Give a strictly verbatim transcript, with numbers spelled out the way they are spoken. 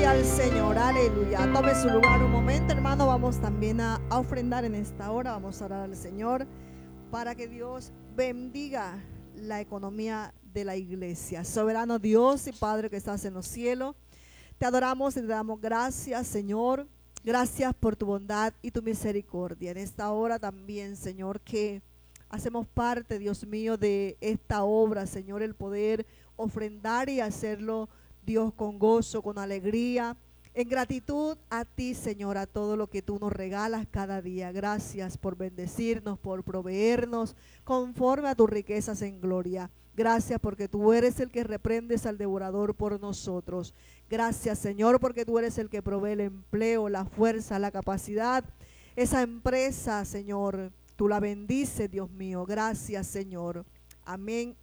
Gloria al Señor, aleluya. Tome su lugar un momento, hermano. Vamos también a, a ofrendar en esta hora. Vamos a orar al Señor para que Dios bendiga la economía de la iglesia. Soberano Dios y Padre que estás en los cielos, te adoramos y te damos gracias, Señor. Gracias por tu bondad y tu misericordia. En esta hora también, Señor, que hacemos parte, Dios mío, de esta obra, Señor, el poder ofrendar y hacerlo, Dios, con gozo, con alegría, en gratitud a ti, Señor, a todo lo que tú nos regalas cada día. Gracias por bendecirnos, por proveernos conforme a tus riquezas en gloria. Gracias porque tú eres el que reprendes al devorador por nosotros. Gracias, Señor, porque tú eres el que provee el empleo, la fuerza, la capacidad. Esa empresa, Señor, tú la bendices, Dios mío. Gracias, Señor. Amén